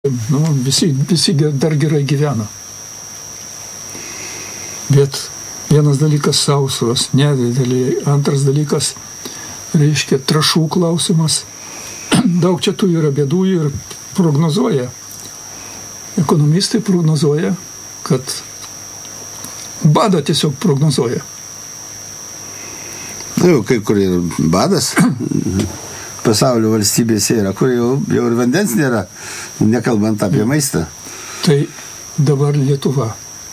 Visi dar gerai gyvena. Bet vienas dalykas sausros, nedideliai, antras dalykas, reiškia, trąšų klausimas. Daug čia tų yra bėdų ir prognozuoja. Ekonomistai prognozuoja, kad badą tiesiog prognozuoja. Jau kai kur ir badas pasaulio valstybėse yra, kur jau ir vandens nėra, nekalbant apie maistą. Tai dabar Lietuva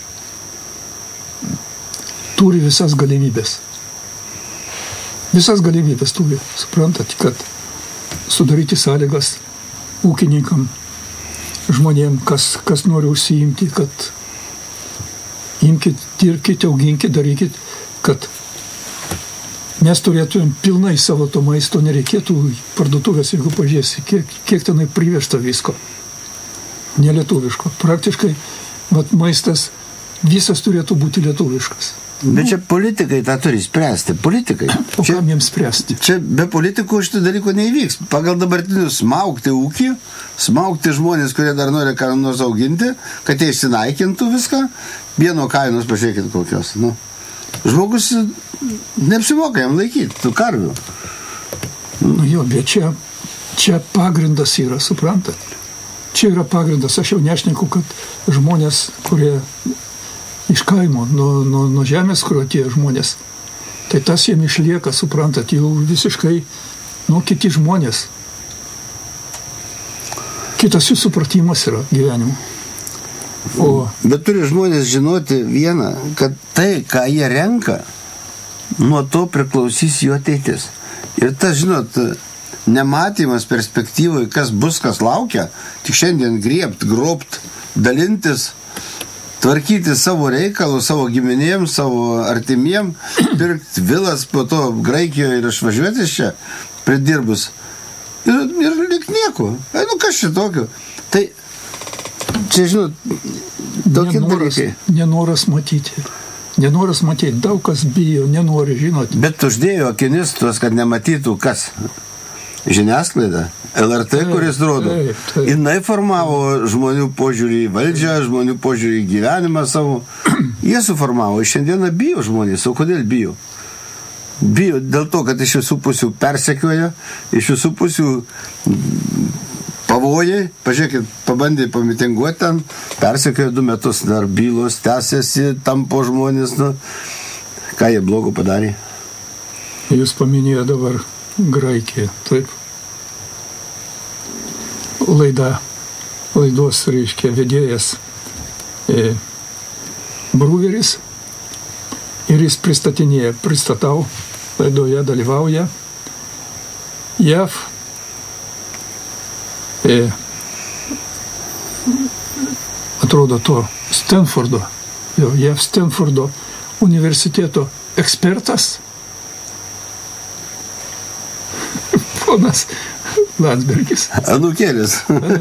turi visas galimybės. Visas galimybės turi, suprantat, kad sudaryti sąlygas ūkininkam, žmonėm, kas nori užsiimti, kad imkit, dirbkite, auginkit, darykit, kad mes turėtumėm pilnai savo to maisto, nereikėtų parduotuvės, jeigu pažiūrėsi, kiek tenai privežta visko. Nelietuviško. Praktiškai maistas visas turėtų būti lietuviškas. Bet čia politikai tą turi spręsti. Politikai. O kam jiems spręsti? Čia be politikų šitų dalykų neįvyks. Pagal dabartinius smaugti ūkį, smaugti žmonės, kurie dar nori ką nors auginti, kad jie išsinaikintų viską, pieno kainos, pažiūrėkit kokios. Žmogus neapsimoka jam laikyti tų karvių. Bet čia pagrindas yra, suprantat? Čia yra pagrindas. Aš jau nešneku, kad žmonės, kurie iš kaimo, nuo žemės, kur atėjo žmonės, tai tas jiem išlieka, suprantat, jau visiškai, kiti žmonės. Kitas jų supratimas yra gyvenimo. Bet turi žmonės žinoti vieną, kad tai, ką jie renka, nuo to priklausys jų ateitis. Ir tas, žinot, nematymas perspektyvoje, kas bus, kas laukia, tik šiandien griebt, grobt, dalintis, tvarkyti savo reikalų, savo giminėms, savo artimiem, pirkti vilas po to Graikijoje ir išvažiuoti iš čia, pridirbus. Ir lik nieko. Kas šitokio? Tai čia, žinot, tokie dalykai. Nenoras matyti. Nenoras matyti. Daug kas bijo, nenori, žinot. Bet uždėjo akinis tuos, kad nematytų kas? Žiniasklaida. LRT, kuris rodo. Jinai formavo žmonių požiūrį į valdžią, žmonių požiūrį į gyvenimą savo. Jie suformavo. Šiandieną bijo žmonės. O kodėl bijo? Bijo dėl to, kad iš visų pusių persekioja, iš visų pusių pavojai. Pažiūrėkit, pabandė pamitinguoti ten, persekioja 2 metus, dar bylos tęsiasi, tampo žmonės. Ką jie blogo padarė? Jūs paminėjo dabar Graikiją, taip. Laidos, reiškia, vedėjas Bruveris ir jis pristatau, laidoje dalyvauja JAV atrodo to Stanfordo, JAV Stanfordo universiteto ekspertas ponas Landsbergis. Anūkėlis.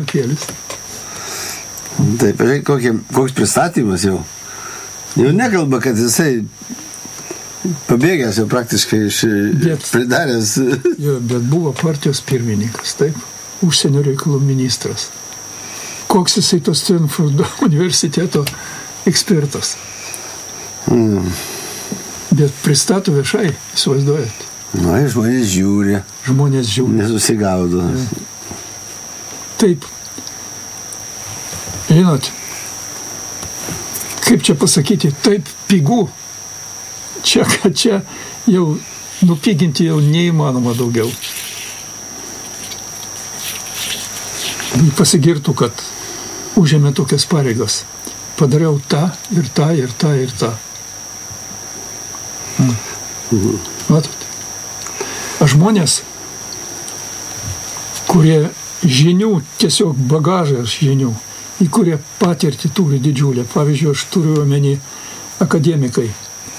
Taip, koks pristatymas jau. Jau nekalba, kad jisai pabėgęs jau praktiškai iš pridaręs. Bet buvo partijos pirmininkas, taip, užsienio reikalų ministras. Koks jisai to Stanfordo universiteto ekspertas. Bet pristato viešai, įsivaizduojat. Žmonės žiūri. Nesusigaudo. Taip. Žinot, kaip čia pasakyti, taip pigų. Čia jau nupiginti jau neįmanoma daugiau. Pasigirtų, kad užėmė tokias pareigas. Padariau tą ir tą ir tą ir tą. Matot? Žmonės, kurie žinių, tiesiog bagažas žinių, į kurie patirtį turi didžiulę. Pavyzdžiui, aš turiu omeny akademikai.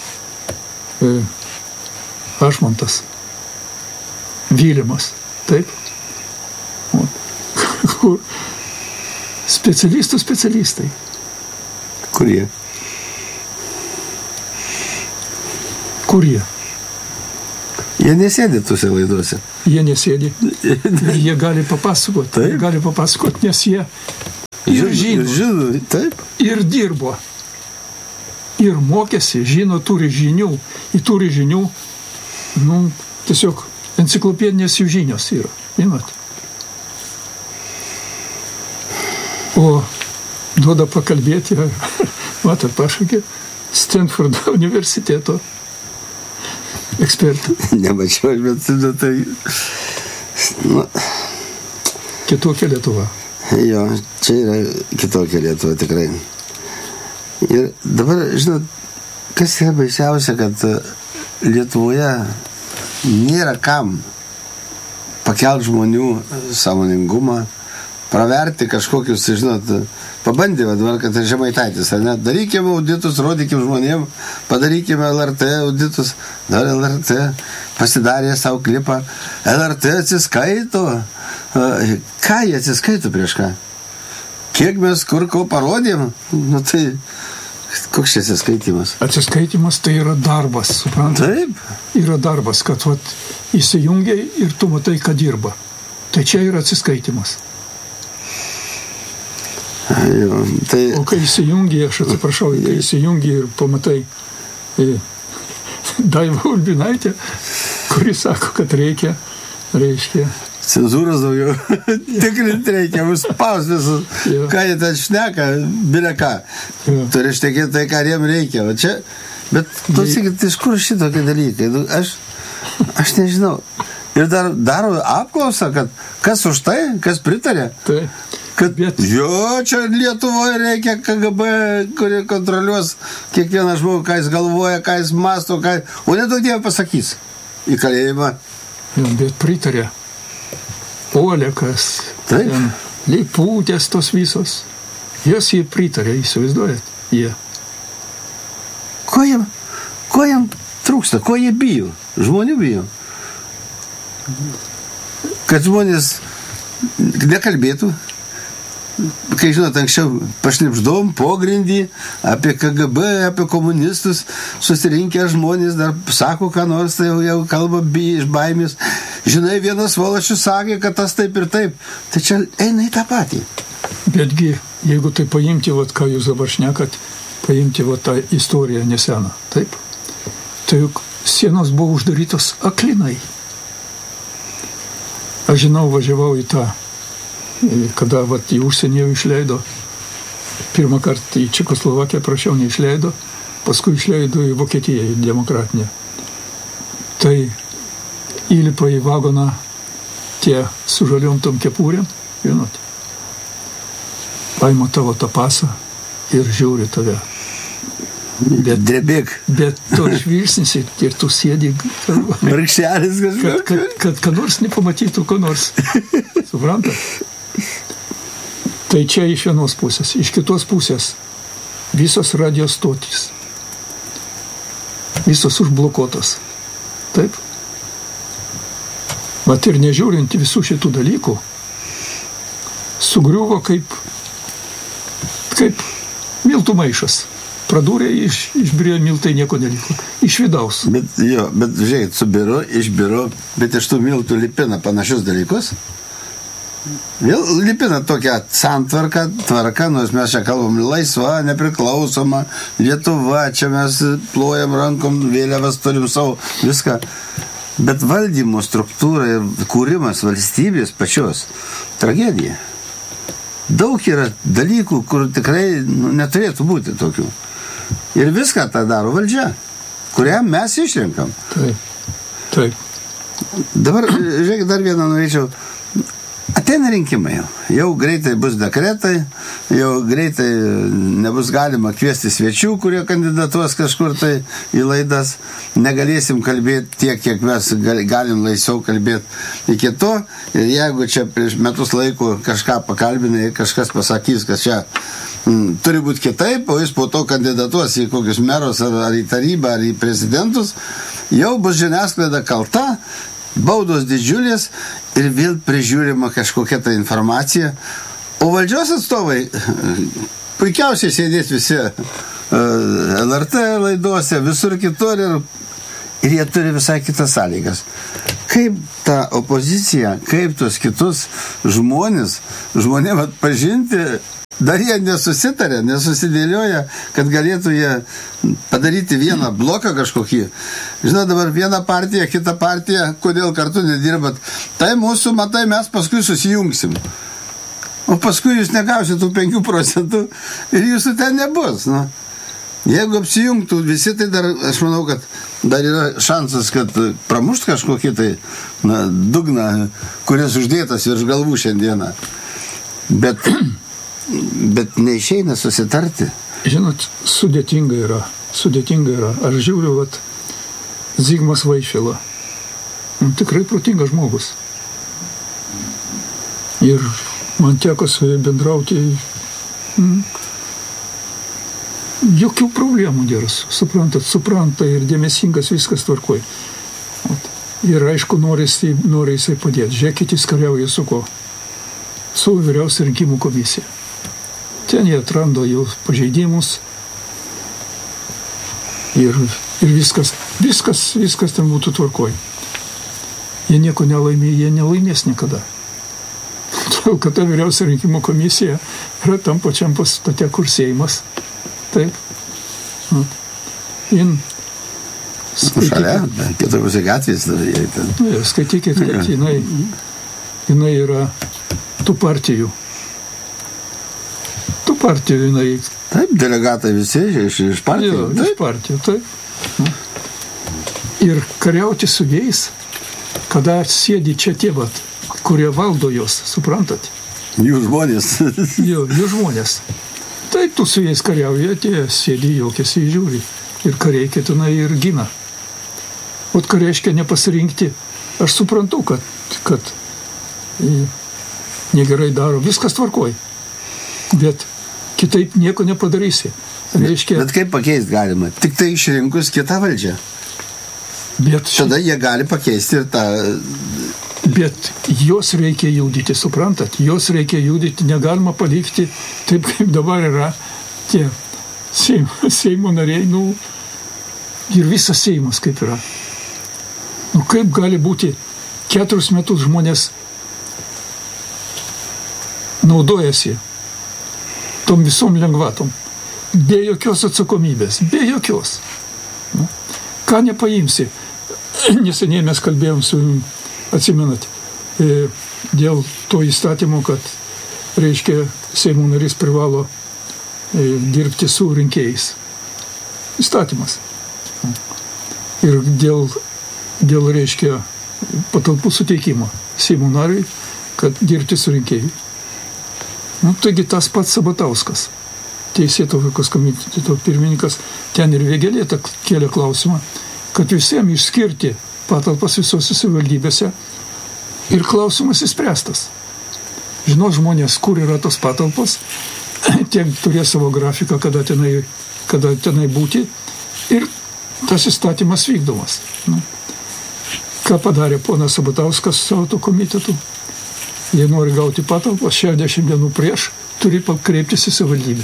Ašmontas, Vilimas, taip? Kur specialistai. Kurie? Jie nesėdi tuose laiduose. Jie nesėdi. Jie gali papasakoti. Jie gali papasakoti, nes jie Ir žino. Taip. Ir dirbo. Ir mokėsi, žino, turi žinių. Ir turi žinių, tiesiog enciklopedinės jų žinios yra. Žinot. O duoda pakalbėti, matot, pašaukė Stanfordo universiteto ekspertų. Nemačiau, bet tai... Kitokia Lietuva. Jo, čia yra kitokia Lietuva, tikrai. Ir dabar, žinot, kas yra baisiausia, kad Lietuvoje nėra kam pakelt žmonių sąmoningumą, praverti kažkokius, žinot, pabandėme dabar, kad Žemaitaitis, ar ne? Darykime auditus, rodykime žmonėm, padarykime LRT auditus, dar LRT pasidarė savo klipą, LRT atsiskaito. Ką jie atsiskaito prieš ką? Kiek mes kur ko parodėm? Tai koks čia atsiskaitimas? Atsiskaitimas tai yra darbas, suprantate? Taip. Yra darbas, kad įsijungiai ir tu matai, kad dirba. Tai čia yra atsiskaitimas. Jo, tai... O kai įsijungi, aš atsiprašau, kai įsijungi ir pamatai Daivą Ulbinaitę, kuri sako, kad reikia cenzūros daugiau tikrinti reikia, spaus visus, ką jie ten šneka, bilė ką. Turi štekėti tai, ką jiem reikia. O čia, bet klausykit, iš kur šitokie dalykai? Aš nežinau. Ir dar daro apklausą, kad kas už tai, kas pritarė. Kad jo, čia Lietuvoje reikia KGB, kuri kontroliuos kiekvieną žmogų, ką jis galvoja, ką jis masto, o nedaug Dieve pasakys į kalėjimą. Bet pritarė. Olekas, Leiputės tos visos. Jos jie pritarė, įsivaizduojat? Jie. Ko jam trūksta? Ko jie bijo? Žmonių bijo. Kad žmonės nekalbėtų. Kai žinot, anksčiau pašnipždom pogrindį apie KGB, apie komunistus, susirinkę žmonės dar sako, ką nors, tai jau kalba iš baimės. Žinai, vienas Valašius sakė, kad tas taip ir taip. Tai čia eina į tą patį. Betgi, jeigu tai paimti, ką jūs dabar šnekat, paimti tą istoriją neseną, taip? Tai juk sienos buvo uždarytos aklinai. Aš žinau, važiavau į tą, kada į užsienį jau išleido, pirmą kartą į Čekoslovakiją, prašiau, neišleido, paskui išleido į Vokietiją, į demokratinę. Tai įlipa į vagoną tie su žaliom tom kepūrėm, žinot, paima tavo tą pasą ir žiūri tave. Drebėk. Bet to žvilgsnis ir tu sėdi Markšelis kad nors nepamatytų ko nors. Suprantat? Tai čia iš vienos pusės. Iš kitos pusės visos radio stotys. Visos užblokuotos. Taip? Vat ir nežiūrint visų šitų dalykų, sugriuvo kaip miltų maišas. Pradūrė, išbirėjo miltai, nieko neliko. Iš vidaus. Bet žiūrėk, subiro, išbiro, bet iš tų miltų lipina panašius dalykus. Vėl lipina tokią santvarką, tvarką, nors mes čia kalbam laisva, nepriklausoma, Lietuva, čia mes plojam rankom, vėliavas turim savo, viską. Bet valdymo struktūra ir kūrimas valstybės pačios tragedija. Daug yra dalykų, kur tikrai neturėtų būti tokių. Ir viską tą daro valdžia, kurią mes išrenkam. Taip. Dabar, žiūrėk, dar vieną norėčiau. Ateina rinkimai jau. Jau greitai bus dekretai, jau greitai nebus galima kviesti svečių, kurie kandidatuos kažkur tai į laidas. Negalėsim kalbėti tiek, kiek mes galim laisviau kalbėti iki to. Ir jeigu čia prieš metus laiko kažką pakalbinai, kažkas pasakys, kad čia turi būti kitaip, o jis po to kandidatuos į kokius merus ar į tarybą, ar į prezidentus, jau bus žiniasklaida kalta, baudos didžiulės ir vėl prižiūrima kažkokia ta informacija. O valdžios atstovai puikiausiai sėdės visi LRT laidose, visur kitur ir jie turi visai kitas sąlygas. Kaip ta opozicija, kaip tos kitus žmonėm atpažinti dar jie nesusitarė, nesusidėlioja, kad galėtų jie padaryti vieną bloką kažkokį. Žinai, dabar viena partija, kita partija, kodėl kartu nedirbat. Tai mūsų, matai, mes paskui susijungsim. O paskui jūs negausit tų 5% ir jūsų ten nebus. Nu. Jeigu apsijungtų visi, tai dar, aš manau, kad dar yra šansas, kad pramušt kažkokį tai dugną, kuris uždėtas virš galvų šiandieną. Bet neišeina susitarti. Žinot, sudėtinga yra. Aš žiūriu, vat, Zigmas Vaišvila. Tikrai protingas žmogus. Ir man teko su juo bendrauti. Jokių problemų geras. Supranta ir dėmesingas, viskas tvarkoj. Ir aišku, nori jisai padėti. Žiūrėkit, jis kariauja su ko? Su vyriausia rinkimų komisija. Ten jie atrando jų pažeidimus ir viskas ten būtų tvarkoj. Jie nieko nelaimė, jie nelaimės niekada. Todėl, kad ta vyriausia rinkimų komisija yra tam pačiam pastate, kur Seimas. Taip. Šalia, kitose gatvės. Skaitykit, kad jinai yra tų partijų. Jinai. Taip, delegatai visi iš partijų. Jo, iš partijų, taip. Ir kariauti su jais, kada sėdi čia tie, kurie valdo jos, suprantat? Jų žmonės. Jų žmonės. Taip, tu su jais kariauji, tie sėdi, jokiasi žiūri. Ir kariai ketina ir gina. O ką reiškia nepasirinkti? Aš suprantu, kad negerai daro. Viskas tvarkoj. Bet kitaip nieko nepadarysi. Reiškia, bet kaip pakeisti galima? Tik tai išrinkus kitą valdžią. Tada jie gali pakeisti ir tą... Bet jos reikia judyti, suprantat? Jos reikia judyti, negalima palikti taip, kaip dabar yra tie Seimo nariai, ir visas Seimas kaip yra. Kaip gali būti 4 metus žmonės naudojasi tom visom lengvatom, be jokios atsakomybės, be jokios. Ką nepaimsi? Neseniai mes kalbėjom su, atsimenat, dėl to įstatymo, kad, reiškia, Seimo narys privalo dirbti su rinkėjais. Įstatymas. Ir dėl reiškia, patalpų suteikimo Seimo nariui, kad dirbti su rinkėjai. Taigi tas pats Sabatauskas, Teisėtvarkos komiteto pirmininkas, ten ir Vėgėlė kėlė klausimą, kad visiems išskirti patalpas visose savivaldybėse ir klausimas įspręstas. Žino žmonės, kur yra tos patalpos, tiek turės savo grafiką, kada tenai būti, ir tas įstatymas vykdomas. Ką padarė ponas Sabatauskas su savo komitetu? Jie nori gauti patalpas, 60 dienų prieš turi kreiptis į savivaldybę.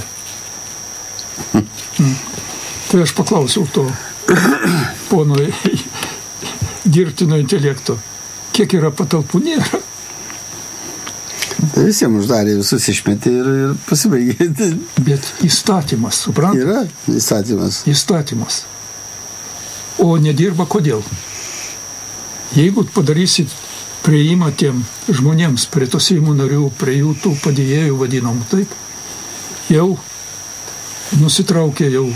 Tai aš paklausiau to pono dirbtino intelekto, kiek yra patalpų, nėra. Tai visiems uždarė, visus išmetė ir pasibaigė. Bet įstatymas, suprantate? Yra įstatymas. Įstatymas. O nedirba kodėl? Jeigu padarysit prieimą tiem žmonėms, prie to Seimo narių, prie jų tų padėjėjų vadinom, taip, jau nusitraukė jau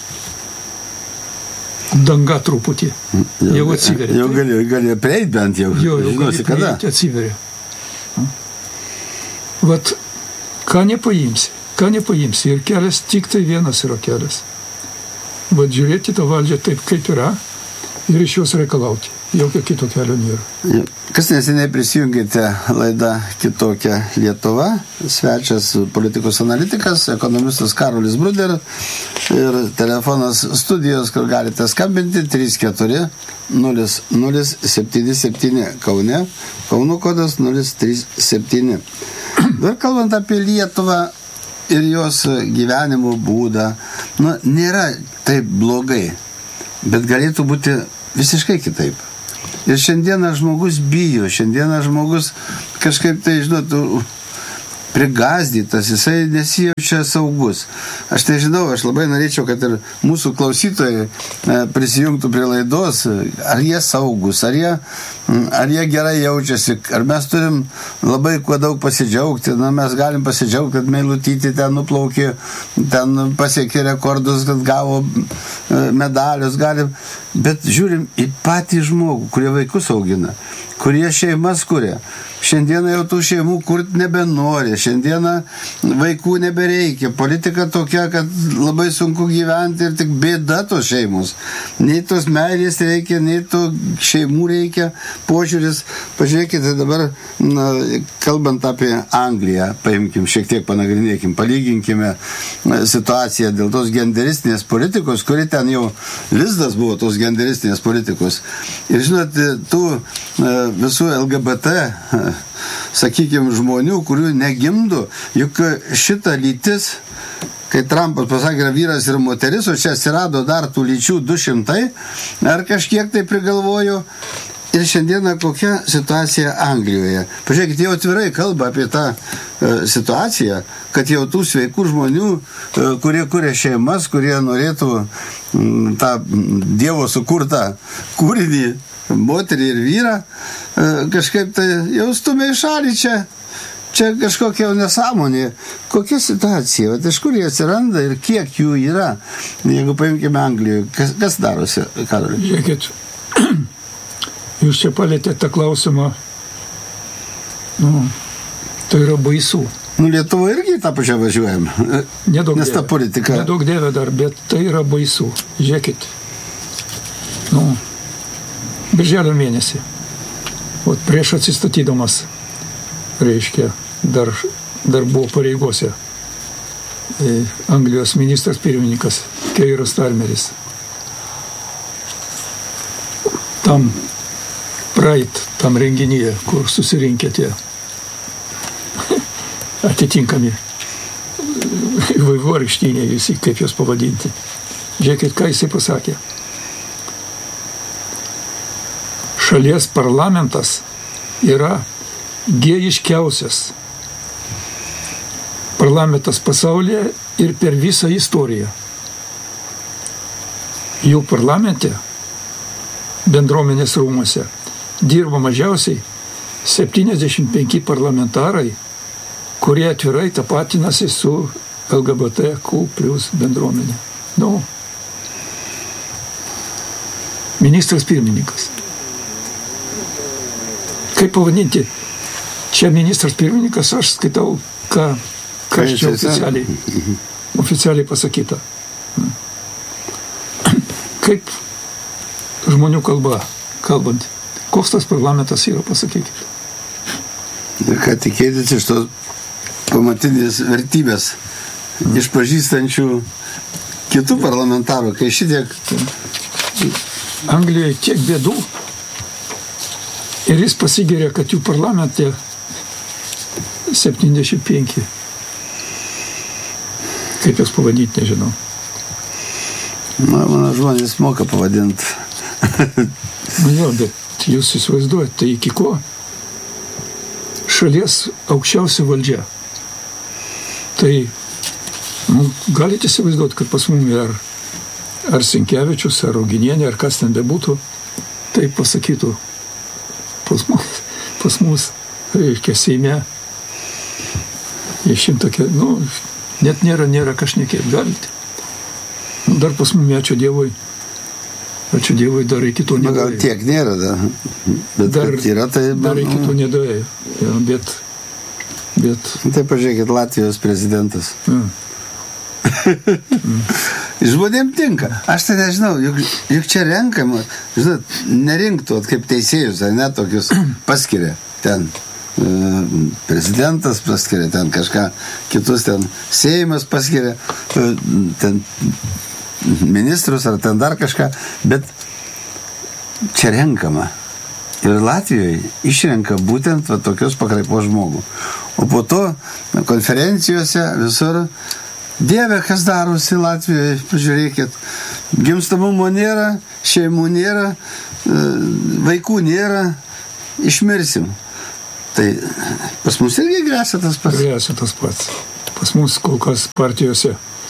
danga truputį, jau atsiveria. Jau galėjo prieiti bent jau. Jau galėjo prieiti, atsiveria. Vat, ką nepaimsi, ir kelias tik tai vienas yra kelias. Vat žiūrėti tą valdžią taip, kaip yra, ir iš jos reikalauti. Jokio kito kelio nėra. Kas neseniai prisijungėte laidą Kitokia Lietuva, svečias politikos analitikas, ekonomistas Karolis Bruder, ir telefonas studijos, kur galite skambinti 34 0077 Kaune, Kauno kodas 037. Dar kalbant apie Lietuvą ir jos gyvenimo būdą, nėra taip blogai, bet galėtų būti visiškai kitaip. Ir šiandieną žmogus bijo, šiandieną žmogus kažkaip tai, žinot, prigazdytas, jisai nesijaučia saugus. Aš tai žinau, aš labai norėčiau, kad ir mūsų klausytojai prisijungtų prie laidos, ar jie saugus, ar jie gerai jaučiasi, ar mes turim labai kuo daug pasidžiaugti. Na, mes galim pasidžiaugti, kad Meilutytė ten nuplaukė, ten pasiekė rekordus, kad gavo medalius, bet žiūrim į patį žmogų, kurie vaikus augina, kurie šeimas kuria. Šiandieną jau tų šeimų kurti nebenori, šiandieną vaikų nebereikia, politika tokia, kad labai sunku gyventi ir tik bėda tos šeimos. Nei tos meilės reikia, nei to šeimų reikia, požiūris. Pažiūrėkite dabar, kalbant apie Angliją, paimkim, šiek tiek panagrinėkim, palyginkime situaciją dėl tos genderistinės politikos, kuri ten jau lizdas buvo tos genderistinės politikos. Ir žinot, tų visų LGBT, sakykime, žmonių, kurių negimdo, juk šita lytis, kai Trumpas pasakė, yra vyras ir moteris, o čia atsirado dar tų lyčių 200, ar kažkiek tai prigalvojo. Ir šiandieną kokia situacija Anglijoje. Pažiūrėkite, jau atvirai kalba apie tą situaciją, kad jau tų sveikų žmonių, kurie kuria šeimas, kurie norėtų tą Dievo sukurtą kūrinį, moterį ir vyrą, kažkaip tai jau stumia į šalį čia kažkokia nesąmonė. Kokia situacija, iš kur jie atsiranda ir kiek jų yra, jeigu paimkime Anglijoje, kas darosi, Karoli? Žiūrėkit, jūs čia palėtėte tą klausimą, tai yra baisu. Lietuva irgi tą pačią važiuojam, nes ta politika. Nedaug dievė dar, bet tai yra baisu. Žiūrėkit, Birželio mėnesį, prieš atsistatydamas, reiškia, dar buvo pareigose Anglijos ministras pirmininkas Keiras Starmeris. Tam renginyje, kur susirinkę tie atitinkami vaivorykštiniai visi, kaip jos pavadinti. Žiūrėkit, ką jisai pasakė. Šalies parlamentas yra gėjiškiausias parlamentas pasaulyje ir per visą istoriją. Jų parlamente, bendruomenės rūmuose, dirba mažiausiai 75 parlamentarai, kurie atvirai tapatinasi su LGBTQ plus bendruomenė. Ministras pirmininkas. Kaip pavadinti? Čia ministras pirmininkas, aš skaitau, kas čia oficialiai pasakyta. Kaip žmonių kalbant, koks tas parlamentas yra, pasakykit. Ir ką tikėtis iš tos pamatinės vertybės, išpažįstančių kitų parlamentarų, kai šitiek... Anglijoje tiek bėdų, ir jis pasigiria, kad jų parlamente 75. Kaip jos pavadinti, nežinau. Mano žmonės moka pavadinti. Bet jūs įsivaizduojate, tai iki ko? Šalies aukščiausia valdžia. Tai galite įsivaizduoti, kad pas mumi ar Sinkevičius, ar Ruginienė, ar kas ten bebūtų, tai pasakytų pas mus, reiškia, Seime, net nėra kažnekėt, galite. Dar pas mumi, ačiū Dievui, dar iki to nedoėjo. Gal tiek nėra, bet dar yra, tai... Dar iki to nedoėjo, bet... Tai pažiūrėkit, Latvijos prezidentas. Žmonėm tinka. Aš tai nežinau, juk čia renkama, žinot, nerinktų, kaip teisėjus, ar ne, tokius paskiria ten. Prezidentas paskiria ten kažką, kitus ten Seimas paskiria, ten ministrus ar ten dar kažką, bet čia renkama. Ir Latvijoje išrenka būtent tokios pakraipos žmogų. O po to konferencijose visur Dieve, kas darosi Latvijoje, pažiūrėkit, gimstamumo nėra, šeimų nėra, vaikų nėra, išmirsim. Tai pas mus irgi grėsia tas pats? Grėsia tas pats. Pas mus kol kas partijose,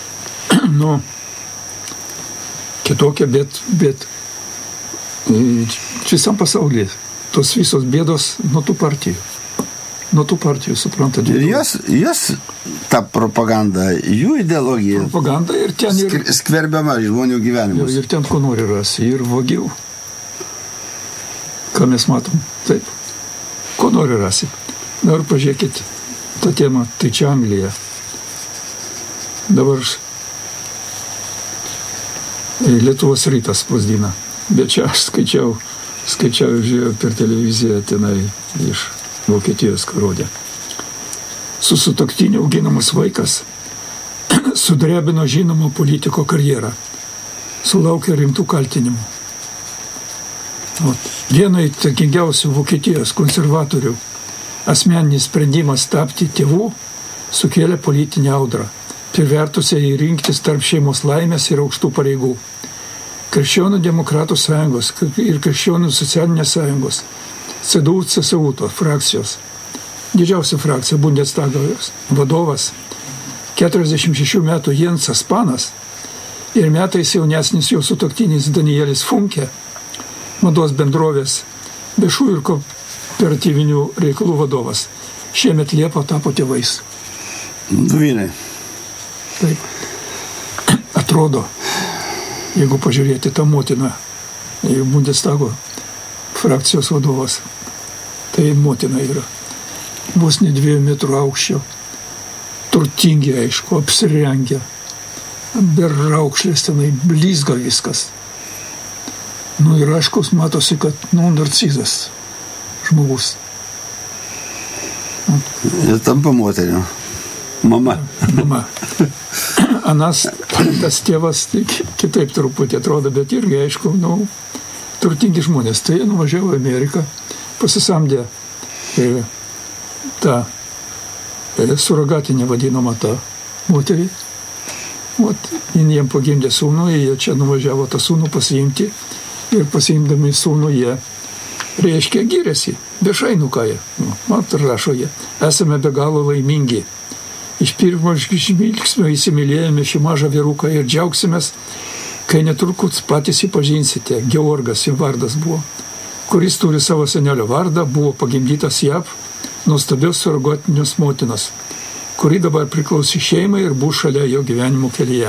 kitokia, bet visam pasaulyje tos visos bėdos nuo tų partijų, suprantate. Ir jos ta propaganda, jų ideologija. Propaganda ir ten skverbiama žmonių gyvenimus. Ir ten ko nori rasi, ir vagių. Ką mes matom, taip. Ko nori rasi. Dabar pažiūrėkit tą temą, tai čia Anglija. Dabar Lietuvos rytas spausdina. Bet čia aš skaičiau, žiūrėjau per televiziją tenai iš Vokietijos, ką rodė. Su sutuoktiniu auginamas vaikas sudrebino žinomo politiko karjerą. Sulaukė rimtų kaltinimų. Vieno įtakingiausių Vokietijos konservatorių asmeninis sprendimas tapti tėvų sukėlė politinę audrą, privertusią jį rinktis tarp šeimos laimės ir aukštų pareigų. Krikščionių demokratų sąjungos ir krikščionių socialinės sąjungos CDU-CSU frakcijos, didžiausia frakcija Bundestago vadovas, 46 metų Jensas Panas ir metais jaunesnis jo sutuoktinis Danielis Funke, mados bendrovės viešųjų ir kooperatyvinių reikalų vadovas, šiemet Liepą tapo tėvais. Dvynai. Taip. Atrodo, jeigu pažiūrėti tą motiną, Bundestago frakcijos vadovas, tai motina yra. Vos ne 2 metrų aukščio, turtingi, aišku, apsirengę, be raukšlės tenai, blizga viskas. Ir aišku, matosi, kad narcizas žmogus. Ir tampa moteriu. Mama. Anas, tas tėvas, tai kitaip truputį atrodo, bet irgi, aišku, turtingi žmonės. Tai nuvažiavo į Ameriką, pasisamdė tą suragatinę vadinamą tą moterį. Jiem pagimdė sūnų, jie čia nuvažiavo tą sūnų pasiimti ir pasiimdami sūnų jie reiškia gyrėsi. Viešai nukaja. Rašo jie. Esame be galo laimingi. Iš pirmo žvilgsnio įsimylėjome šį mažą vyruką ir džiaugsimės, kai netrukus patys įpažinsite. Georgas jų vardas buvo, kuris turi savo senelio vardą, buvo pagimdytas JAV nuostabios surogotinios motinos, kuri dabar priklausė šeimai ir bus šalia jo gyvenimo kelyje.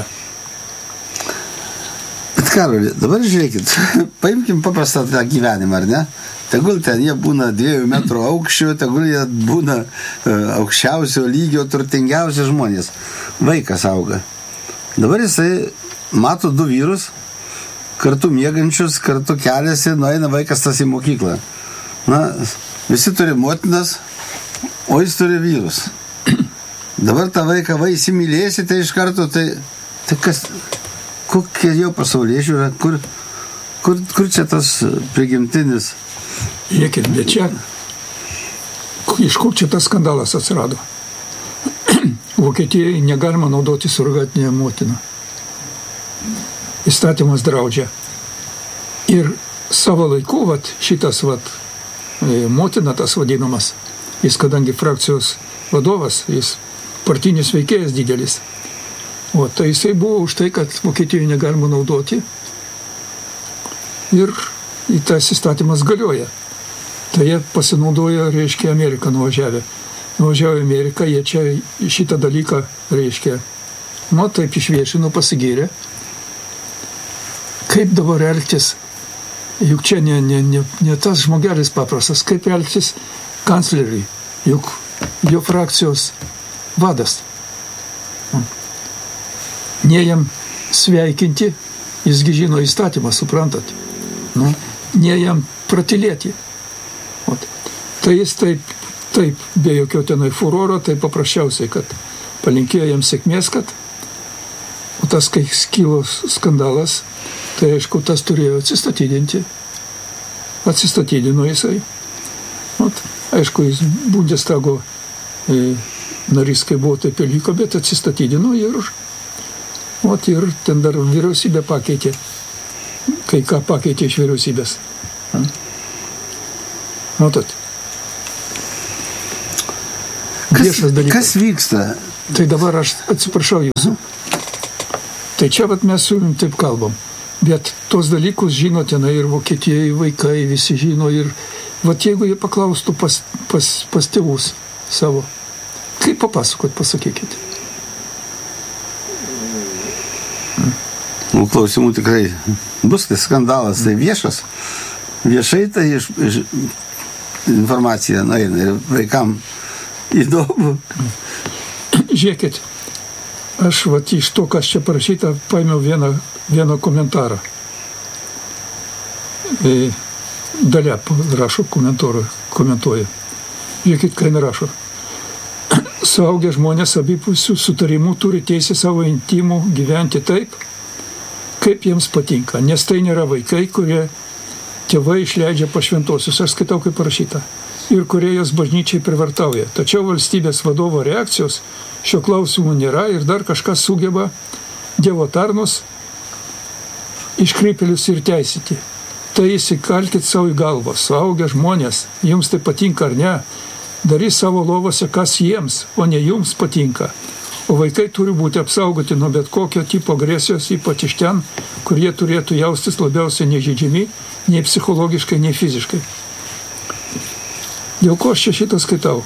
Bet Karoli, dabar žiūrėkit, paimkim paprastą tą gyvenimą, ar ne? Tegul ten jie būna 2 metrų aukščio, tegul jie būna aukščiausio lygio, turtingiausi žmonės. Vaikas auga. Dabar jisai mato 2 vyrus, kartu miegančius, kartu keliasi, nueina vaikas tas į mokyklą. Visi turi motinas, o jis turi vyrus. Dabar tą vaiką įsimylėsite iš karto, tai kas, kokia jo pasaulyje žiūra, kur čia tas prigimtinis? Žiūrėkit, bet čia, iš kur čia tas skandalas atsirado? Vokietijoje negalima naudoti surogatinę motiną. Įstatymas draudžia. Ir savo laiku, šitas motina tas vadinamas, jis kadangi frakcijos vadovas, jis partinis veikėjas didelis. Tai jisai buvo už tai, kad Vokietijoje negalima naudoti ir į tas įstatymas galioja. Tai jie pasinaudojo, reiškia, Ameriką nuvažiavę. Nuvažiavo į Ameriką, jie čia šitą dalyką, reiškia, taip išviešino, pasigyrė. Kaip dabar elgtis, juk čia ne tas žmogelis paprastas, kaip elgtis kancleriui, juk jo frakcijos vadas. Ne jam sveikinti, jisgi žino įstatymą, suprantat. Ne jam pratylėti. Tai jis taip, be jokio tenai furoro, tai paprasčiausiai, kad palinkėjo jam sėkmės, kad tas, kai skilo skandalas, tai aišku, tas turėjo atsistatydinti. Atsistatydino jisai. Aišku, jis Bundestago narys, kai buvo, taip ir liko, bet atsistatydino ir ten dar vyriausybė pakeitė. Kai ką pakeitė iš vyriausybės. viešas dalykas. Kas vyksta? Tai dabar aš atsiprašau jūsų. Tai čia vat mes su jums taip kalbam. Bet tos dalykus žinote, na ir Vokietijoje vaikai visi žino. Ir vat jeigu jie paklaustų pas tėvus savo, kaip papasakot, pasakykit. Klausimų tikrai bus, tai skandalas, tai viešas. Viešai tai iš informacija nueina ir vaikam įdomu. Žiūrėkit, aš vat iš to, kas čia parašyta, paėmiau vieną komentarą. Dalia rašo komentuoja. Žiūrėkit, ką jin rašo. Suaugę žmonės abipusių sutarimų turi teisę savo intimų gyventi taip, kaip jiems patinka, nes tai nėra vaikai, kurie tėvai išleidžia pas šventosius, aš skaitau, kaip parašyta, ir kurie jos bažnyčiai privartauja. Tačiau valstybės vadovo reakcijos šio klausimų nėra ir dar kažkas sugeba Dievo tarnus iškrypėlius ir teisyti. Tai įsikalkit savo į galvą, suaugę žmonės, jums tai patinka ar ne, darys savo lovose, kas jiems, o ne jums patinka. O vaikai turi būti apsaugoti nuo bet kokio tipo agresijos, ypač iš ten, kur jie turėtų jaustis labiausiai nežeidžiami, nei psichologiškai, nei fiziškai. Dėl ko aš čia šitą skaitau?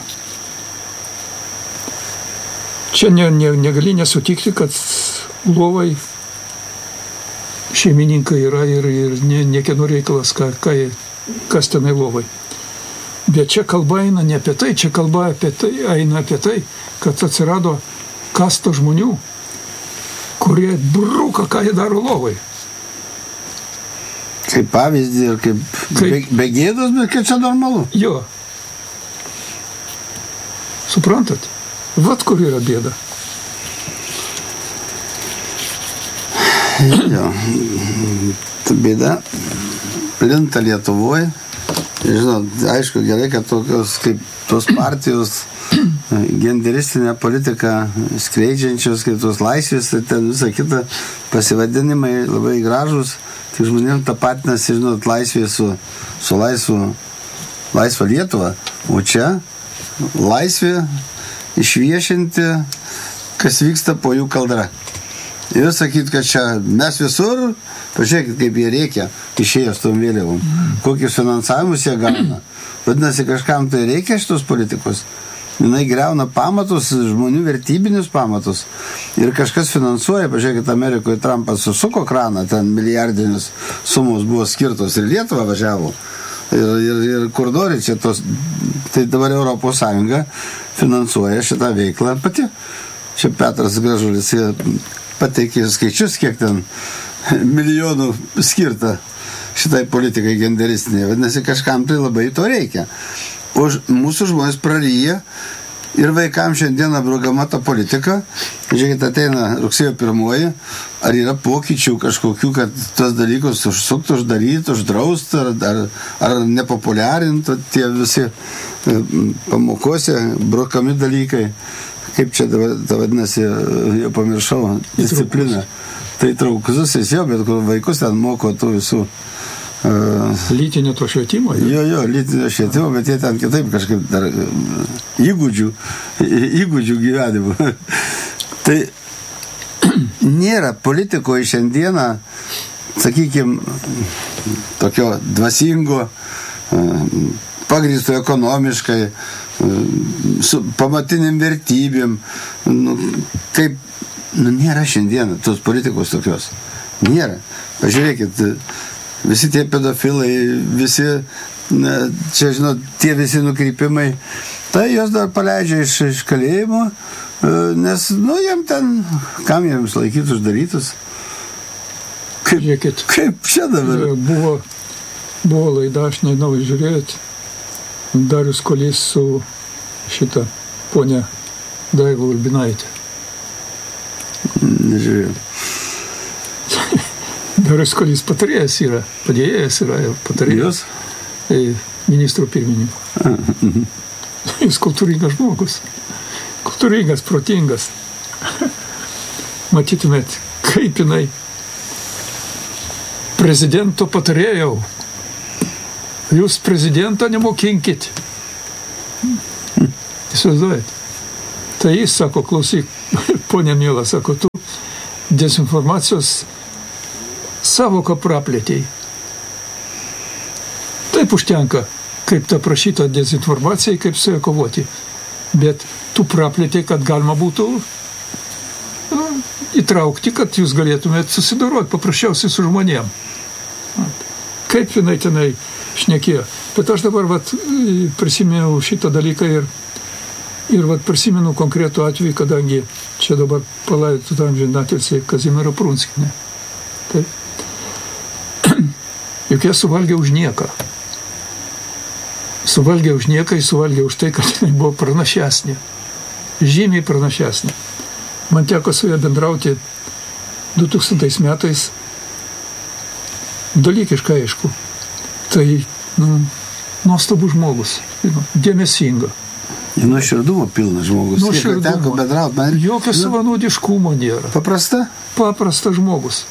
Čia negali nesutikti, kad lovai šeimininkai yra ir niekieno reikalas, kas tenai lovai. Bet čia kalba eina ne apie tai, čia kalba eina apie tai, kad atsirado kasta žmonių, kurie bruka, ką jie daro lovai. Kaip pavyzdį ir kaip be gėdos, bet kaip čia normalu. Jo. Suprantat? Vat kur yra bėda. Jo. Ta bėda plinta Lietuvoje. Žinot, aišku, gerai, kad tokios kaip tos partijos genderistinę politiką skleidžiančios, kaip tos laisvės, tai ten visą kitą pasivadinimai labai gražus, tai žmonėm tapatinasi, žinot, laisvė su laisva Lietuva, o čia laisvė išviešinti, kas vyksta po jų kaldra. Ir sakyt, kad čia mes visur, pažiūrėkit, kaip jie reikia, išėjęs tom vėliavom, kokius finansavimus jie gauna. Vadinasi, kažkam tai reikia šitos politikos. Jinai griauna pamatus, žmonių vertybinius pamatus. Ir kažkas finansuoja, pažiūrėkit, Amerikoje Trumpas susuko kraną, ten milijardinius sumos buvo skirtos ir Lietuva važiavo. Ir kur nori čia tos, tai dabar Europos Sąjunga finansuoja šitą veiklą pati. Čia Petras Gražulis pateikė skaičius, kiek ten milijonų skirta šitai politikai genderistinė. Vadinasi, kažkam tai labai to reikia. O mūsų žmonės praryja ir vaikams šiandien apdraugama ta politika. Žiūrėkit, ateina rugsėjo 1, ar yra pokyčių kažkokių, kad tos dalykus užsuktų, uždarytų, uždraustų, ar nepopuliarintų tie visi pamokose brokami dalykai. Kaip čia vadinasi, jau pamiršau, disciplina. Tai traukusis jo, bet kur vaikus ten moko tų visų lytinio to švietimo? Jo, lytinio švietimo, bet jie ten kitaip kažkaip dar įgūdžių gyvenimo. Tai nėra politikoje šiandieną, sakykime, tokio dvasingo, pagrįsto ekonomiškai, su pamatiniam vertybėm, nėra šiandieną tos politikos tokios. Nėra. Pažiūrėkit, visi tie pedofilai, visi, čia, žinot, tie visi nukrypimai, tai jos dar paleidžia iš kalėjimo, nes, jiem ten, kam jiems laikytus uždarytus. Kaip čia dabar? Buvo laida, aš nežinau, žiūrėjot, Darius Kolys su šitą ponę Daiva Ulbinaitė. Nežiūrėjau. Darius Kolys patarėjas yra, padėjėjas yra, patarėjas ministro pirmininko. Jis kultūringas žmogus. Kultūringas, protingas. Matytumėt, kaip jinai prezidento patarėjau. Jūs prezidentą nemokinkit. Įsivaizduojat. Tai jis sako, klausyk, ponia Mėla, sako, tu dezinformacijos savoką praplėtėjai. Taip užtenka, kaip ta prašyta dezinformacija, kaip su ją kovoti. Bet tu praplėtėjai, kad galima būtų įtraukti, kad jūs galėtumėt susidoroti paprasčiausiai su žmonėm. Kaip jinai tenai šnekėjo. Bet aš dabar prisimenu šitą dalyką ir prisimenu konkretų atvejį, kadangi čia dabar palaidotų amžinatilsį Kazimiero Prunskienė. Taip. Juk jie suvalgė už nieką. Suvalgė už nieką, suvalgė už tai, kad jinai buvo pranašesnė. Žymiai pranašesnė. Man teko su ją bendrauti 2000 metais. Dalykiškai aišku. Tai, nuostabus žmogus. Dėmesinga. Nuoširdumo pilnas žmogus. Nuoširdumo. Jokio savanaudiškumo nėra. Paprasta? Paprastas žmogus.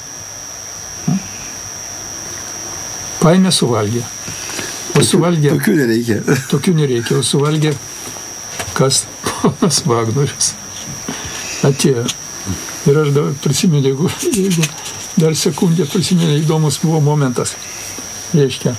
Paėmė suvalgė. O suvalgė... Tokių nereikia. Tokių nereikia. O suvalgė, kas ponas Vagnorius atėjo. Ir aš dabar prisimenu, jeigu dar sekundę prisimenu, įdomus buvo momentas. Reiškia,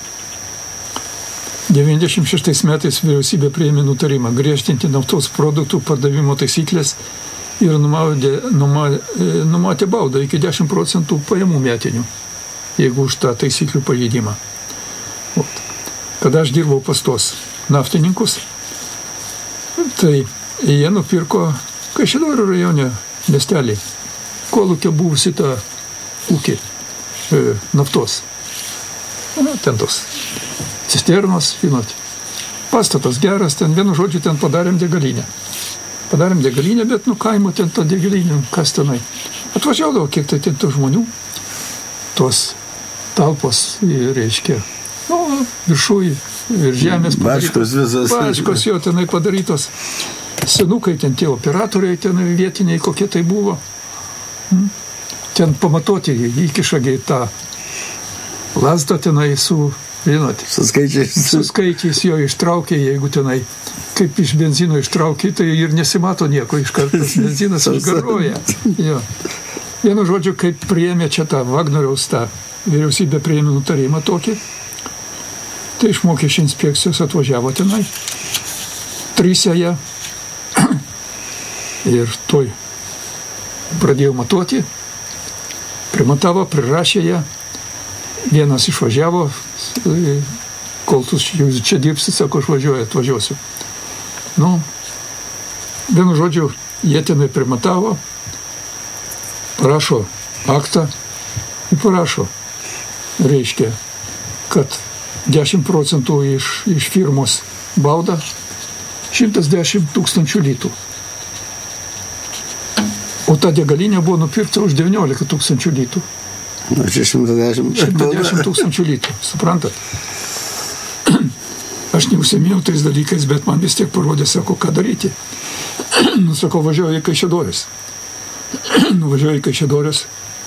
96 metais vyriausybė priėmė nutarimą griežtinti naftos produktų pardavimo taisyklės ir numatė baudą iki 10% pajamų metinių, jeigu už tą taisyklių pažeidimą. Kada aš dirbau pas tos naftininkus, tai jie nupirko Kaišiadorių rajone miestelį, Kolūkio buvusi tą ūkį naftos. Ten tos cisternos, žinot. Pastatas geras, ten vienu žodžiu ten padarėm degalinę. Padarėm degalinę, bet kaimo ten tą degalinę, kas tenai. Atvažiaudavo, kiek tai ten tų žmonių, tos talpos, reiškia, viršui ir žemės padarytos. Bačkos jo tenai padarytos. Senukai ten tie operatoriai tenai vietiniai, kokie tai buvo. Ten pamatoti įkišagiai tą lasdą tenai su, žinot, su skaičiais jo ištraukė, jeigu tenai kaip iš benzino ištraukė, tai ir nesimato nieko, iš kartos benzinas išgaruoja. Vienu žodžiu, kaip priėmė čia tą Vagnoriaus tą vyriausybė priėmė nutarimą tokį, tai iš mokesčių inspekcijos atvažiavo tenai, 3 jie ir toj pradėjo matuoti, primatavo, prirašė ją, vienas išvažiavo, kol tu čia dirbsi, sako, aš atvažiuosiu. Vienu žodžiu, jie tenai primatavo, parašo aktą ir parašo, reiškia, kad 10% iš firmos bauda 110 000 litų. O ta degalinė buvo nupirkta už 19 000 litų. Čia 110 000 litų, suprantat? Aš neužsiėmėjau tais dalykais, bet man vis tiek parodė, sako, ką daryti. Sako, važiuoju į Kaišiadorius. Nuvažiuoju į Kaišiadorius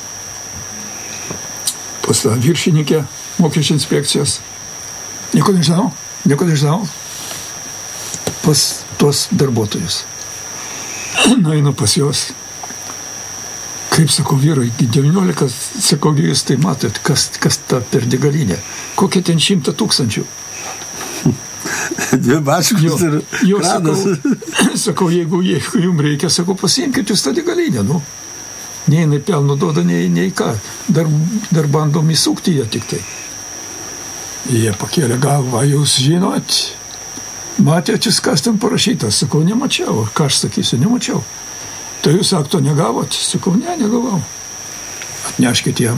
pas tą viršininkę mokesčių inspekcijos. Nieko nežinau. Pas tuos darbuotojus. Nueinu pas juos. Kaip, sako, vyrai, 19, sako, jūs tai matot, kas ta per degalinė. Kokie ten 100 000. 2 bačkos ir kranas. Sakau, jeigu jums reikia, sako, pasiimkit jūs tą degalinę, Nei jinai pelno duoda, nei ką. Dar bandom įsukti ją tik tai. Jie pakėlė galvą, jūs žinot, matėt jūs, kas ten parašytas. Sakau, nemačiau. Ką aš sakysiu, nemačiau. Tai jūs akto negavot? Sakau, negavau. Atneškit jam.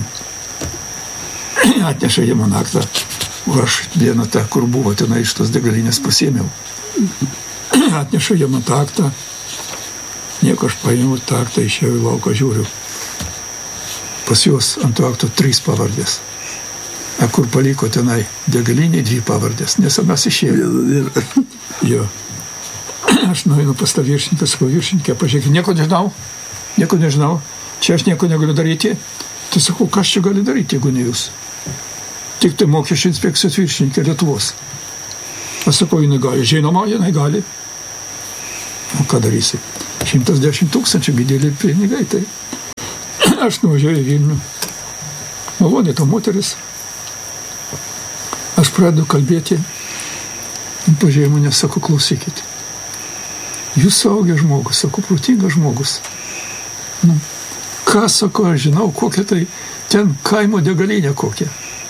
Atneša jam man aktą. O aš vieną tą, kur buvo tenai iš tos degalinės pasiėmiau. Atneša jam tą aktą. Nieko, aš paėmiau tą aktą, išėjau į lauką, žiūriu. Pas juos ant to akto 3 pavardės. A kur paliko tenai degalinė 2 pavardės, nes mes išėjome. Jo. Aš nueinu pas tą viršininką, sakau, viršininkė, pažiūrėkit, nieko nežinau, čia aš nieko negaliu daryti. Tai sakau, kas čia gali daryti, jeigu ne jūs? Tik tai mokesčių inspekcijos viršininkė Lietuvos. Aš sakau, jinai gali, žinoma, jinai gali. O ką darysi? 110 000 dideli pinigai, tai aš nuvažiuoju į Vilnių. Malonė ta moteris. Aš pradedu kalbėti, pažiūrėjau mane, sako, klausykit. Jūs suaugęs žmogus, sako, protingas žmogus. Nu, ką, sako, aš žinau, kokia tai ten kaimo degalinė kokia.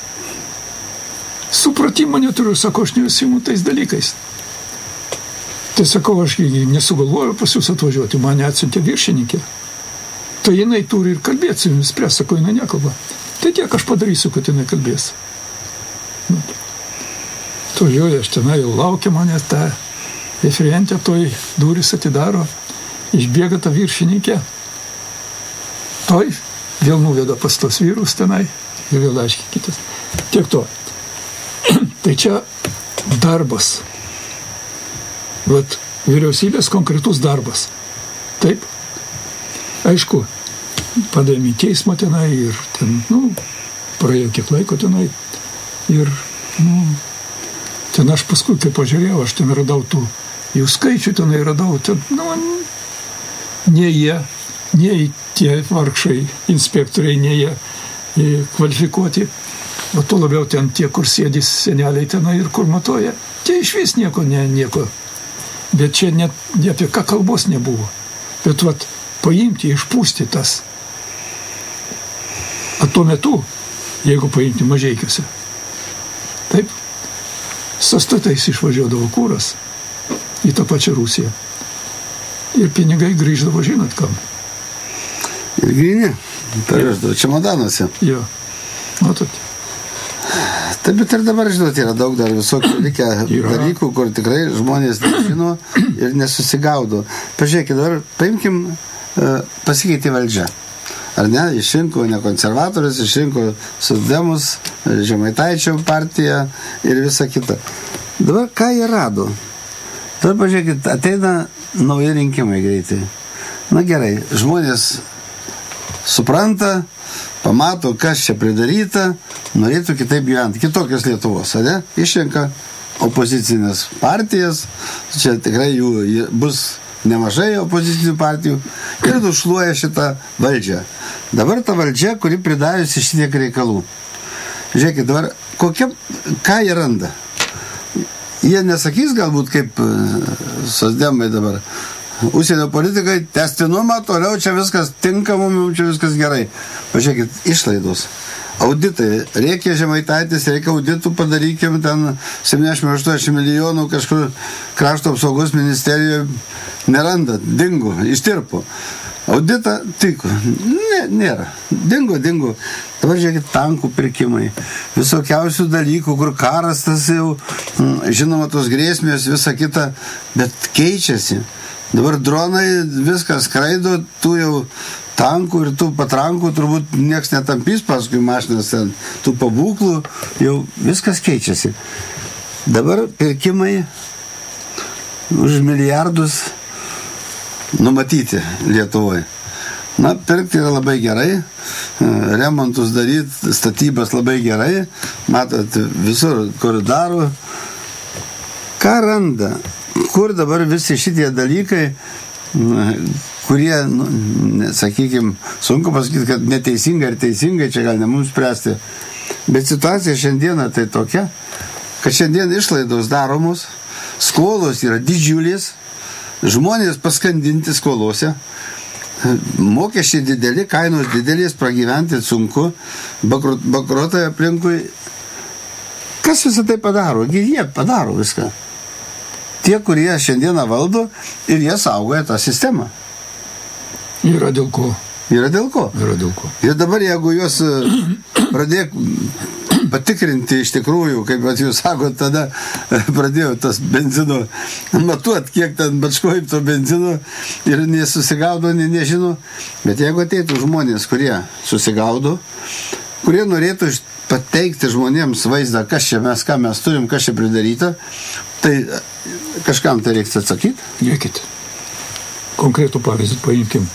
Supratimo neturiu, sako, aš neužsiimu tais dalykais. Tai sakau, aš nesugalvoju pas jūs atvažiuoti, mane atsiuntė viršininkė. Tai jinai turi ir kalbėti su jumis, spręs, sako, jinai nekalba. Tai tiek aš padarysiu, kad jinai kalbės. Nu, tožiuoju, aš tenai laukia mane tą referentę, toj duris atidaro, išbėga ta viršininkė, toj vėl nuveda pas tos vyrus tenai ir vėl aiškiai kitas. Tiek to. Tai čia darbas. Vat vyriausybės konkretus darbas. Taip. Aišku, padėjom į teismą tenai ir ten, praėjo kiek laiko tenai. Ir, ten aš paskui, kai pažiūrėjau, aš ten radau jų skaičių, tenai radau, ten, ne jie, ne tie vargšai inspektoriai, ne jie kvalifikuoti, o to labiau ten tie, kur sėdys seneliai tenai ir kur matoja, tie iš vis nieko. Bet čia net apie ką kalbos nebuvo. Bet vat paimti, išpūsti tas. A tuo metu, jeigu paimti Mažeikiuose, taip, sąstatais išvažiuodavo kūras į tą pačią Rusiją. Ir pinigai grįždavo, žinot kam. Ir gryni, perveždavo čemodanuose. Jo, matot. Taip, bet ir dabar, žinot, yra daug dar visokių likę dalykų, kur tikrai žmonės nežino ir nesusigaudo. Pažiūrėkit, dabar paimkim, pasikeitė valdžia. Ar ne? Išrinko ne konservatorius, išrinko socdemus, Žemaitaičio partiją ir visa kita. Dabar ką jie rado? Dabar pažiūrėkit, ateina nauji rinkimai greitai. Na gerai, žmonės supranta, pamato, kas čia pridaryta, norėtų kitaip gyventi, kitokios Lietuvos, ne? Išrenka opozicinės partijas, čia tikrai jų bus nemažai opozicinių partijų ir nušluoja šitą valdžią. Dabar ta valdžia, kuri pridariusi šitiek reikalų. Žiūrėkit, dabar ką jie randa? Jie nesakys galbūt kaip socdemai dabar. Užsienio politikai, tęstinumą, toliau čia viskas tinka, mums čia viskas gerai. Pažiūrėkit, išlaidos. Auditai, reikia Žemaitaitis, reikia auditų, padarykim ten 78 milijonų kažkur krašto apsaugos ministerijoje neranda, dingo, ištirpo. Auditą tiko. Ne, nėra. Dingo. Dabar žiūrėkit, tankų pirkimai, visokiausių dalykų, kur karas tas jau, žinoma, tos grėsmės, visa kita, bet keičiasi. Dabar dronai, viskas skraido, tų jau tankų ir tų patrankų turbūt nieks netampys paskui mašinas ten, tų pabūklų, jau viskas keičiasi. Dabar pirkimai už milijardus numatyti Lietuvoje. Na, pirkti yra labai gerai, remontus daryti, statybas labai gerai, matot, visur, kur daro. Ką randa? Kur dabar visi šitie dalykai, kurie, sakykime, sunku pasakyti, kad neteisingai ir teisingai, čia gal ne mums spręsti, bet situacija šiandieną tai tokia, kad šiandien išlaidos daromos, skolos yra didžiulės, žmonės paskandinti skolose, mokesčiai dideli, kainos didelės, pragyventi sunku, bankrotai aplinkui. Kas visą tai padaro? Jie padaro viską. Tie, kurie šiandieną valdo ir jie saugoja tą sistemą. Yra dėl ko. Ir dabar, jeigu juos pradėk patikrinti iš tikrųjų, kaip jūs sakot, tada pradėjo tas benzino matuot, kiek ten bačkojim to benzino ir nesusigaudo, nežino. Bet jeigu ateitų žmonės, kurie susigaudo, kurie norėtų pateikti žmonėms vaizdą, kas čia mes, ką mes turim, kas čia pridaryta, tai kažkam tai reiks atsakyti. Žiūrėkit, konkretų pavyzdį paimkim.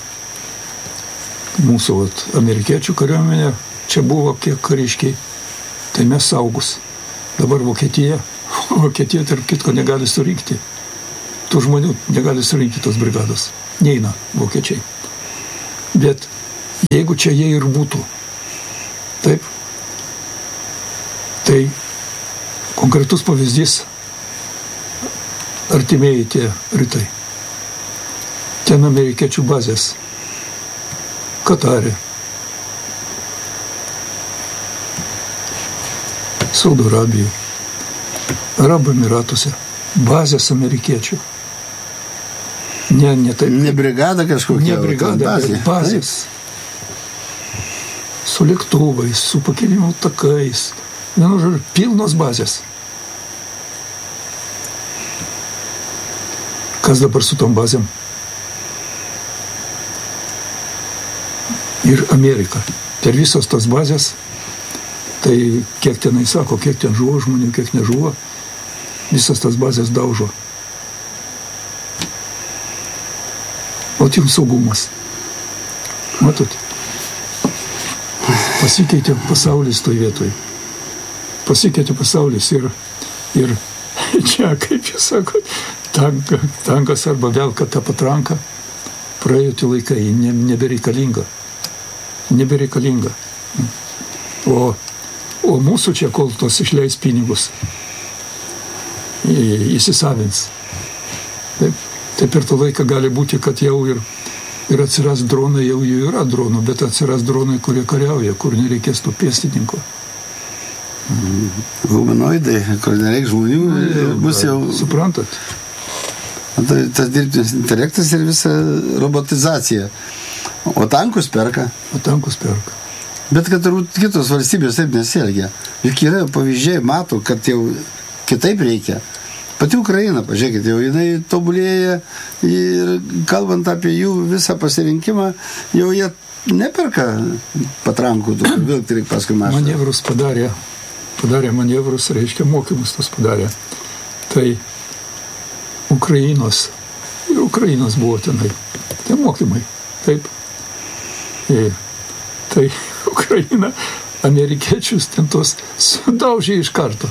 Mūsų amerikiečių kariuomenė čia buvo kiek kariškiai, tai mes saugus. Dabar Vokietija tarp kitko negali surinkti. Tų žmonių negali surinkti tos brigados. neina vokiečiai. Bet jeigu čia jie ir būtų, taip, tai konkretus pavyzdys artimieji tie rytai. Ten amerikiečių bazės Katare, Saudo Arabijoje, Arabų Emiratuose, bazės amerikiečių. Ne taip. Ne brigada kažkokia. Ne brigada, bet bazės. Su lėktuvais, su pakilimo takais. Vienu žodžiu, pilnos bazės. Kas dabar su tom bazėm? Ir Amerika. Per visos tos bazės, tai kiek tenai sako, kiek ten žuvo žmonių, kiek nežuvo, visas tas bazės daužo. O jums saugumas. Matot? Pasikeitė pasaulis toj vietoj. Pasikeitė pasaulis ir čia, kaip jūs sakot, tankas arba velka tą patranką, praėjo tie laikai, nebereikalinga. Nebereikalinga. O mūsų čia, kol tos išleis pinigus, įsisavins. Taip per tą laiką gali būti, kad jau ir atsiras dronai, jau jų yra dronų, bet atsiras dronai, kurie kariauja, kur nereikės to pėstininko. Humanoidai, kur nereikia žmonių, bus jau... Suprantat? Tai tas dirbtinis intelektas ir visa robotizacija. O tankus perka. Bet kad turbūt kitos valstybės taip nesielgia. Juk yra pavyzdžiai, mato, kad jau kitaip reikia. Pati Ukraina, pažiūrėkit, jau jinai tobulėja ir kalbant apie jų visą pasirinkimą, jau jie neperka patrankų, vėl tik paskui mašinų. Manevrus padarė manevrus, reiškia mokymus tos padarė. Tai Ukrainos buvo tenai. Tai mokymai, taip. Tai Ukraina amerikiečius ten tos sudaužė iš karto.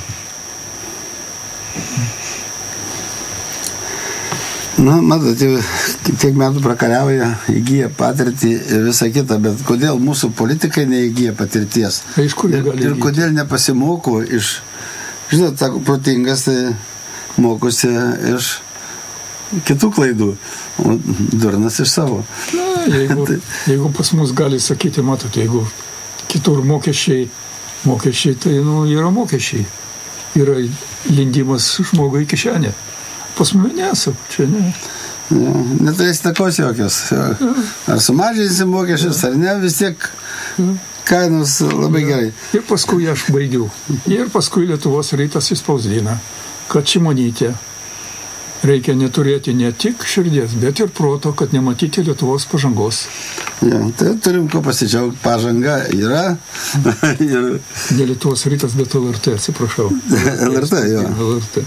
Matot, tiek metų prakariauja, įgyja patirtį ir visą kitą, bet kodėl mūsų politikai neįgyja patirties? Ir kodėl nepasimoko iš, žinot, protingas tai mokosi iš kitų klaidų, o durnas iš savo. Jeigu pas mus gali sakyti, matot, jeigu kitur mokesčiai, tai yra mokesčiai. Yra lindimas žmogui į kišenę. Pas mumi nesako, čia ne. Neturės takos jokios. Ar sumažinsi mokesčius, ar ne, vis tiek kainos labai gerai. Ir paskui aš baigiau. Ir paskui Lietuvos rytas įspausdina, kad Šimonytė reikia neturėti ne tik širdies, bet ir proto, kad nematyti Lietuvos pažangos. Tai turim ko pasidžiaugti. Pažanga yra. Ne Lietuvos rytas, bet LRT, atsiprašau. LRT, jo. LRT.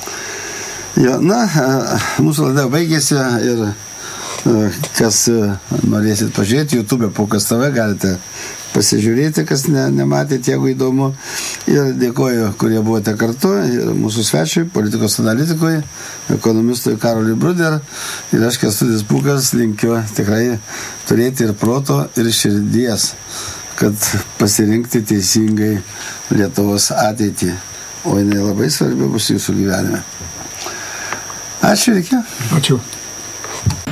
Mūsų laida baigėsi ir kas norėsit pažiūrėti, YouTube Pūkas TV galite pasižiūrėti, kas nematėte, jeigu įdomu. Ir dėkoju, kurie buvote kartu, ir mūsų svečiui, politikos analitikui, ekonomistui Karoliui Bruder. Ir aš, Kęstutis Pūkas, linkiu tikrai turėti ir proto, ir širdies, kad pasirinkti teisingai Lietuvos ateitį. O jinai labai svarbi bus jūsų gyvenime. Ačiū, reikia. Ačiū.